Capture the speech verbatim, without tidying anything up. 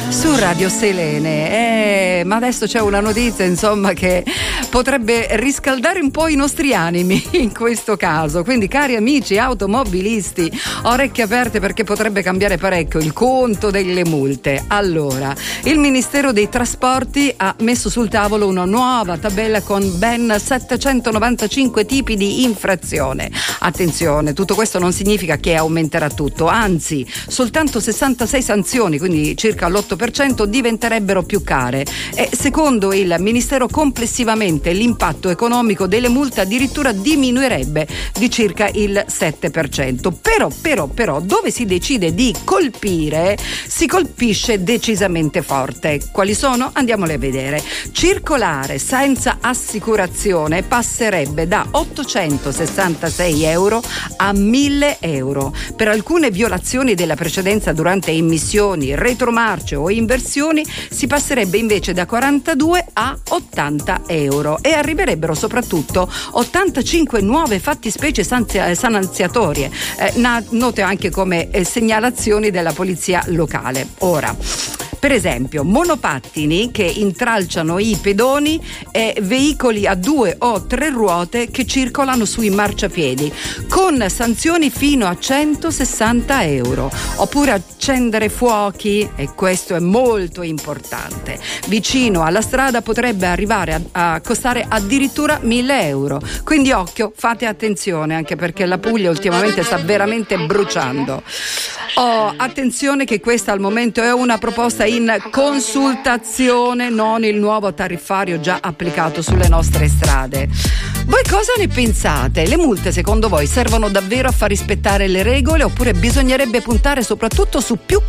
Su Radio Selene, eh, ma adesso c'è una notizia insomma che potrebbe riscaldare un po' i nostri animi in questo caso, quindi cari amici automobilisti, orecchie aperte perché potrebbe cambiare parecchio il conto delle multe. Allora, il Ministero dei Trasporti ha messo sul tavolo una nuova tabella con ben settecentonovantacinque tipi di infrazione. Attenzione, tutto questo non significa che aumenterà tutto, anzi soltanto sessantasei sanzioni, quindi circa l'otto per cento, diventerebbero più care e secondo il Ministero complessivamente l'impatto economico delle multe addirittura diminuirebbe di circa il sette per cento. Però, però, però, dove si decide di colpire, si colpisce decisamente forte. Quali sono? Andiamole a vedere. Circolare senza assicurazione passerebbe da ottocentosessantasei euro a mille euro. Per alcune violazioni della precedenza durante emissioni, retromarce o inversioni si passerebbe invece da quarantadue a ottanta euro e arriverebbero soprattutto ottantacinque nuove fattispecie sanzia- sanzionatorie, eh, note anche come eh, segnalazioni della polizia locale. Ora, per esempio, monopattini che intralciano i pedoni e veicoli a due o tre ruote che circolano sui marciapiedi, con sanzioni fino a centosessanta euro. Oppure accendere fuochi, e questo è molto importante, vicino alla strada potrebbe arrivare a, a costare addirittura mille euro. Quindi occhio, fate attenzione, anche perché la Puglia ultimamente sta veramente bruciando. Oh, attenzione che questa al momento è una proposta in consultazione, non il nuovo tariffario già applicato sulle nostre strade. Voi cosa ne pensate? Le multe secondo voi servono davvero a far rispettare le regole oppure bisognerebbe puntare soprattutto su più